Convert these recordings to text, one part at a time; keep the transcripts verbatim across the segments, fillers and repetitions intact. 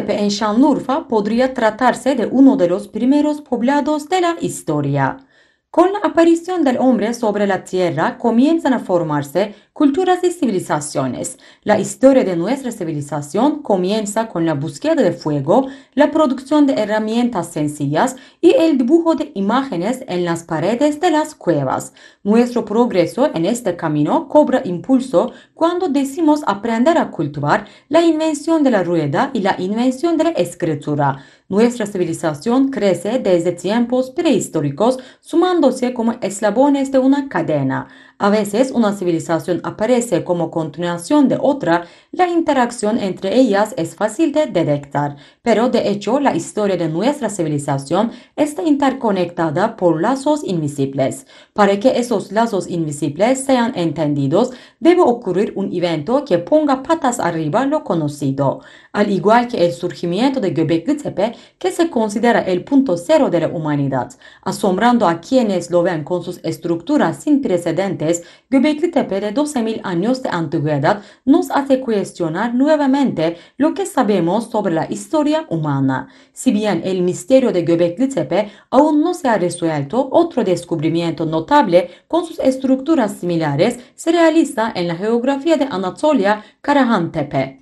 Tepe en Şanlıurfa podría tratarse de uno de los primeros poblados de la historia. Con la aparición del hombre sobre la tierra comienzan a formarse culturas y civilizaciones. La historia de nuestra civilización comienza con la búsqueda de fuego, la producción de herramientas sencillas y el dibujo de imágenes en las paredes de las cuevas. Nuestro progreso en este camino cobra impulso cuando decimos aprender a cultivar, la invención de la rueda y la invención de la escritura. Nuestra civilización crece desde tiempos prehistóricos, sumándose como eslabones de una cadena. A veces una civilización aparece como continuación de otra, la interacción entre ellas es fácil de detectar, pero de hecho la historia de nuestra civilización está interconectada por lazos invisibles. Para que esos lazos invisibles sean entendidos, debe ocurrir un evento que ponga patas arriba lo conocido. Al igual que el surgimiento de Göbekli Tepe, que se considera el punto cero de la humanidad, asombrando a quienes lo ven con sus estructuras sin precedentes, Göbekli Tepe de doce mil años de antigüedad nos hace cuestionar nuevamente lo que sabemos sobre la historia humana. Si bien el misterio de Göbekli Tepe aún no se ha resuelto, otro descubrimiento notable con sus estructuras similares se realiza en la geografía de Anatolia, Karahan Tepe.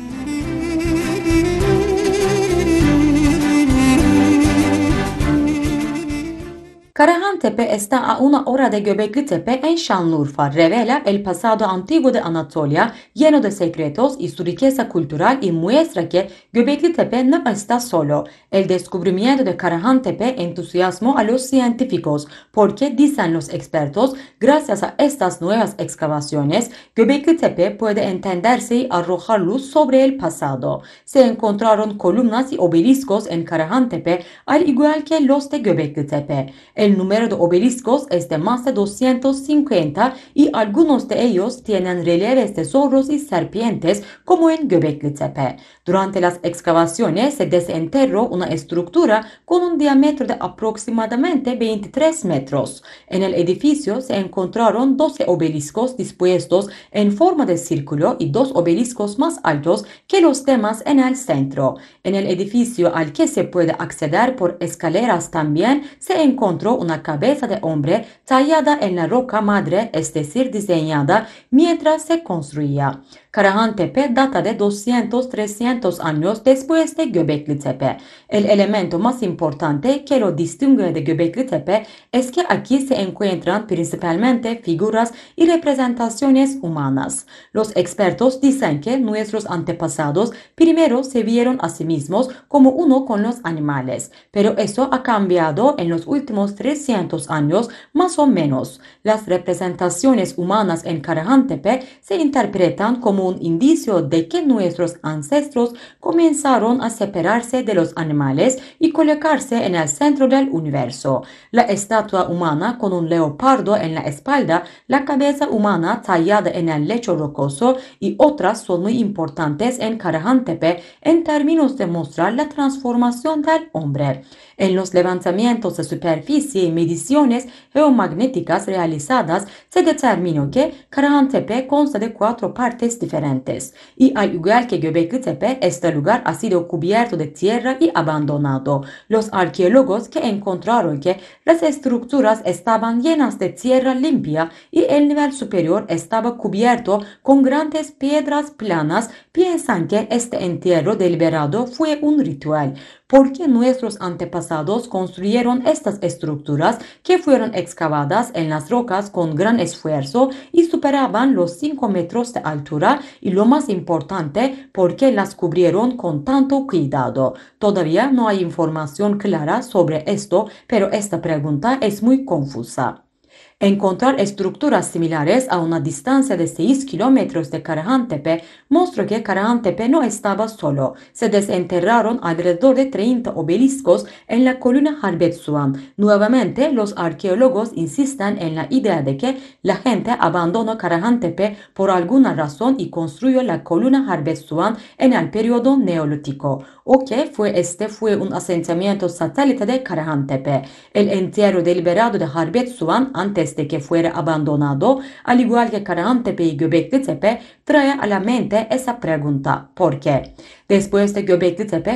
Karahan Tepe está a una hora de Göbekli Tepe en Şanlıurfa. Revela el pasado antiguo de Anatolia, lleno de secretos y su riqueza cultural, y muestra que Göbekli Tepe no está solo. El descubrimiento de Karahan Tepe entusiasmó a los científicos porque, dicen los expertos, gracias a estas nuevas excavaciones, Göbekli Tepe puede entenderse y arrojar luz sobre el pasado. Se encontraron columnas y obeliscos en Karahan Tepe, al igual que los de Göbekli Tepe. El número de obeliscos es de más de doscientos cincuenta y algunos de ellos tienen relieves de zorros y serpientes como en Göbekli Tepe. Durante las excavaciones se desenterró una estructura con un diámetro de aproximadamente veintitrés metros. En el edificio se encontraron doce obeliscos dispuestos en forma de círculo y dos obeliscos más altos que los demás en el centro. En el edificio al que se puede acceder por escaleras también se encontró una cabeza de hombre tallada en la roca madre, es decir, diseñada mientras se construía. Karahan Tepe data de doscientos a trescientos años después de Göbekli Tepe. El elemento más importante que lo distingue de Göbekli Tepe es que aquí se encuentran principalmente figuras y representaciones humanas. Los expertos dicen que nuestros antepasados primero se vieron a sí mismos como uno con los animales, pero eso ha cambiado en los últimos trescientos años más o menos. Las representaciones humanas en Karahan Tepe se interpretan como un indicio de que nuestros ancestros comenzaron a separarse de los animales y colocarse en el centro del universo. La estatua humana con un leopardo en la espalda, la cabeza humana tallada en el lecho rocoso y otras son muy importantes en Karahan Tepe en términos de mostrar la transformación del hombre. En los levantamientos de superficie y mediciones geomagnéticas realizadas se determinó que Karahan Tepe consta de cuatro partes diferentes y al igual que Göbekli Tepe, este lugar ha sido cubierto de tierra y abandonado. Los arqueólogos que encontraron que las estructuras estaban llenas de tierra limpia y el nivel superior estaba cubierto con grandes piedras planas piensan que este entierro deliberado fue un ritual, porque nuestros antepasados construyeron estas estructuras que fueron excavadas en las rocas con gran esfuerzo y superaban los cinco metros de altura y lo más importante, porque las cubrieron con tanto cuidado. Todavía no hay información clara sobre esto, pero esta pregunta es muy confusa. Encontrar estructuras similares a una distancia de seis kilómetros de Karahan Tepe mostró que Karahan Tepe no estaba solo. Se desenterraron alrededor de treinta obeliscos en la colina Harbetsuvan. Nuevamente, los arqueólogos insisten en la idea de que la gente abandonó Karahan Tepe por alguna razón y construyó la colina Harbetsuvan en el periodo neolítico, o que fue este fue un asentamiento satélite de Karahan Tepe. El entierro deliberado de Harbetsuvan antes de que fuera abandonado, al igual que Karahan Tepe y Göbekli Tepe, trae a la mente esa pregunta: ¿por qué? Después de Göbekli Tepe,